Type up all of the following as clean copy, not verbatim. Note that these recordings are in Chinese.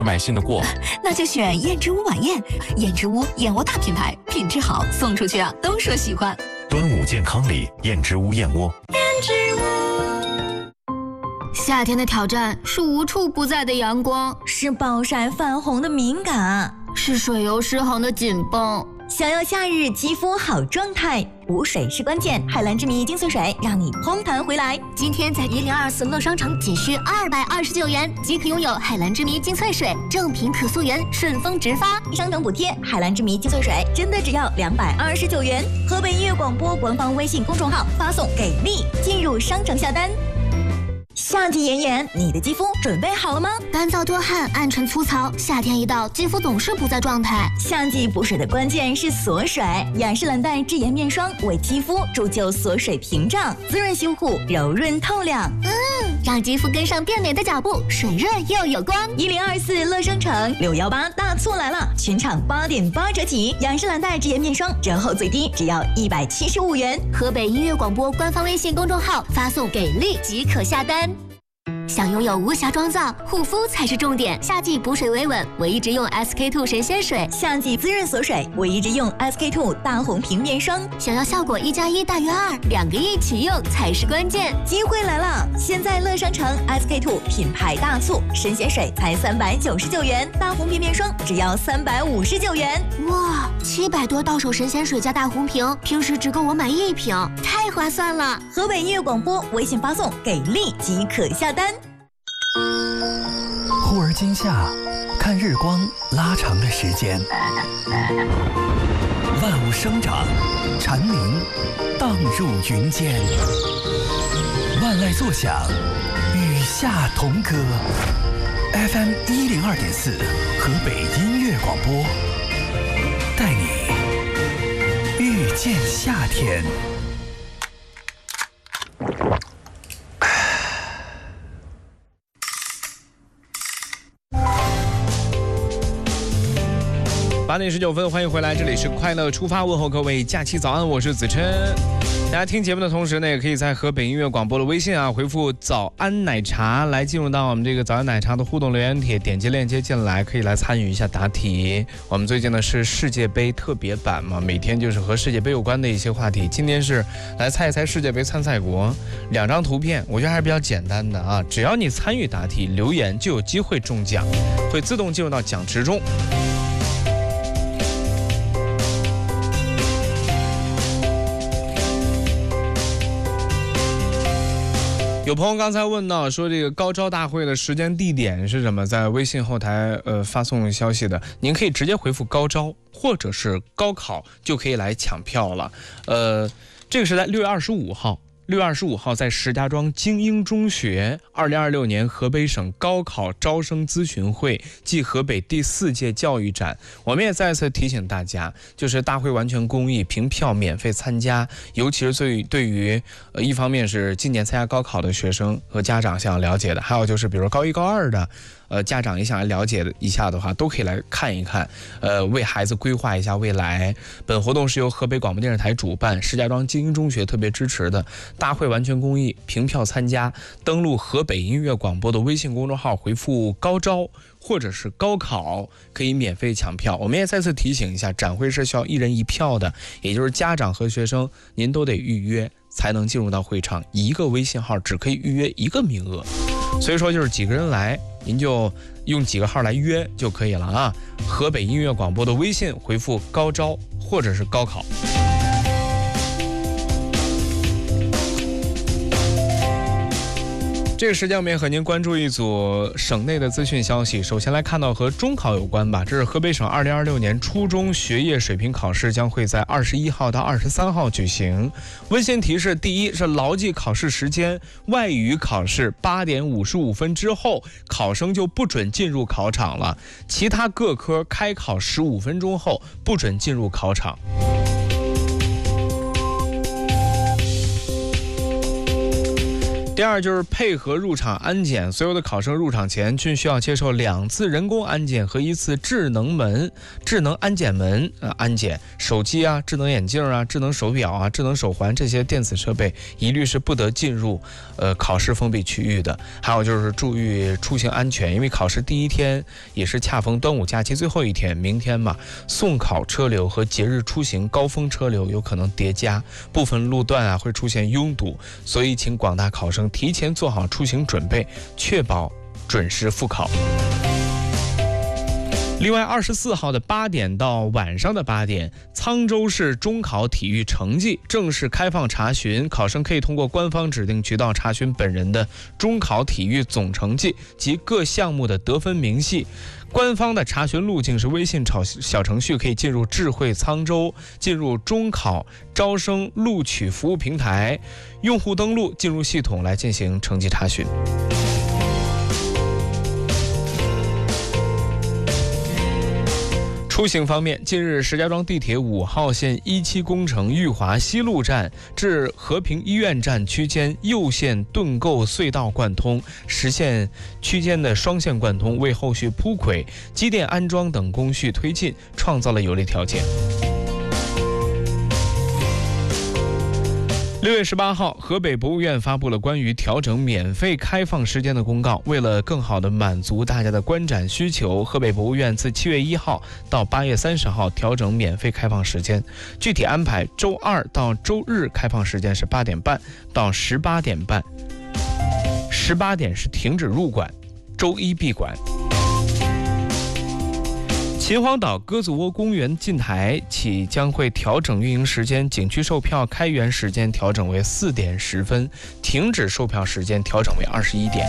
买信得过， 那就选燕之屋晚宴。燕之屋燕窝大品牌，品质好，送出去啊都说喜欢。 端午健康里，燕之屋燕窝。 燕之屋。 夏天的挑战是无处不在的阳光， 是暴晒泛红的敏感， 是水油失衡的紧绷。 想要夏日肌肤好状态，补水是关键。海蓝之谜精粹水让你嘭弹回来。 今天在1024乐商城仅需229元即可拥有海蓝之谜精粹水，正品可溯源，顺丰直发。 商城补贴，海蓝之谜精粹水真的只要229元。河北音乐广播官方微信公众号发送给力，进入商城下单。夏季炎炎，你的肌肤准备好了吗？ 干燥多汗、暗沉粗糙，夏天一到，肌肤总是不在状态。 夏季补水的关键是锁水，雅诗兰黛智妍面霜为肌肤铸就锁水屏障，滋润修护，柔润透亮。 让肌肤跟上变美的脚步，水润又有光。 1024乐商城618大促来了，全场8.8折起，雅诗兰黛智妍面霜折后最低只要175元。 河北音乐广播官方微信公众号发送给力即可下单。想拥有无瑕妆造，护肤才是重点。夏季补水维稳，我一直用 SK2 神仙水； 夏季滋润锁水，我一直用 SK2 大红瓶面霜。 想要效果1+1大于2，2个一起用才是关键。 机会来了！现在乐商城 SK2 品牌大促，神仙水才399元，大红瓶面霜只要359元。 哇，700多到手神仙水加大红瓶，平时只够我买1瓶，太划算了！ 河北音乐广播微信发送给力即可下单。 忽而今夏，看日光拉长了时间，万物生长，蝉鸣荡入云间，万籁作响，与夏同歌。FM 102.4，河北音乐广播，带你遇见夏天。 8点19分，欢迎回来，这里是快乐出发，问候各位假期早安，我是子琛。大家听节目的同时呢，也可以在河北音乐广播的微信回复早安奶茶来进入到我们这个早安奶茶的互动留言帖，点击链接进来，可以来参与一下答题。我们最近呢是世界杯特别版嘛，每天就是和世界杯有关的一些话题。今天是来猜一猜世界杯参赛国，2张图片，我觉得还是比较简单的啊，只要你参与答题留言就有机会中奖，会自动进入到奖池中。有朋友刚才问到说这个高招大会的时间地点是什么，在微信后台发送消息的，您可以直接回复高招或者是高考就可以来抢票了。这个是在6月25号。6月25号，在石家庄精英中学2026年河北省高考招生咨询会暨河北第4届教育展，我们也再次提醒大家，就是大会完全公益，凭票免费参加，尤其是对于一方面是今年参加高考的学生和家长想要了解的，还有就是比如高1高2的家长也想来了解一下的话，都可以来看一看，为孩子规划一下未来。本活动是由河北广播电视台主办，石家庄精英中学特别支持的，大会完全公益，凭票参加。登录河北音乐广播的微信公众号，回复高招或者是高考，可以免费抢票。我们也再次提醒一下，展会是需要1人1票的，也就是家长和学生您都得预约才能进入到会场，一个微信号只可以预约1个名额，所以说就是几个人来，您就用几个号来约就可以了啊。河北音乐广播的微信回复高招或者是高考。这个时间我们也和您关注一组省内的资讯消息。首先来看到和中考有关吧，这是河北省2026年初中学业水平考试将会在21号到23号举行。温馨提示：第一是牢记考试时间，外语考试8点55分之后，考生就不准进入考场了，其他各科开考15分钟后不准进入考场。第第二就是配合入场安检，所有的考生入场前均需要接受2次人工安检和1次智能安检门安检。手机啊、智能眼镜啊、智能手表啊、智能手环这些电子设备一律是不得进入考试封闭区域的。还有就是注意出行安全，因为考试第一天也是恰逢端午假期最后一天，明天嘛，送考车流和节日出行高峰车流有可能叠加，部分路段啊会出现拥堵，所以请广大考生提前做好出行准备，确保准时复考。另外，24号的8点到晚上的8点，沧州市中考体育成绩正式开放查询，考生可以通过官方指定渠道查询本人的中考体育总成绩及各项目的得分明细。官方的查询路径是微信小程序可以进入智慧沧州，进入中考招生录取服务平台，用户登录进入系统来进行成绩查询。出行方面，近日石家庄地铁5号线1期工程裕华西路站至和平医院站区间右线盾构隧道贯通，实现区间的双线贯通，为后续铺轨、机电安装等工序推进创造了有利条件。6月18号，河北博物院发布了关于调整免费开放时间的公告。为了更好地满足大家的观展需求，河北博物院自7月1号到8月30号调整免费开放时间。具体安排，周2到周日开放时间是8点半到18点半，18点是停止入馆，周一闭馆。秦皇岛鸽子窝公园近台起将会调整运营时间，景区售票开园时间调整为4点10分，停止售票时间调整为21点。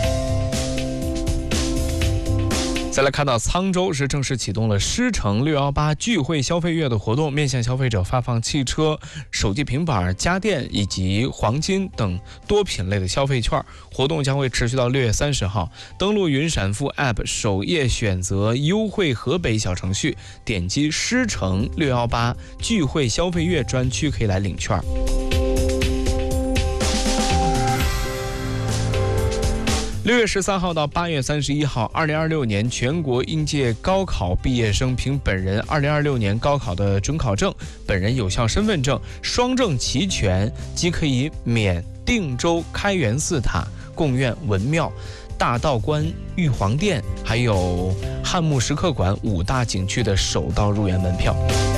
再来看到沧州是正式启动了狮城618聚会消费月的活动，面向消费者发放汽车、手机、平板、家电以及黄金等多品类的消费券。活动将会持续到6月30号。登录云闪付 App 首页选择优惠河北小程序，点击狮城618聚会消费月专区可以来领券。6月13号到8月31号，2026年全国应届高考毕业生凭本人2026年高考的准考证、本人有效身份证双证齐全，即可以免定州开元寺塔、贡院文庙、大道观、玉皇殿还有汉墓石刻馆5大景区的首道入园门票。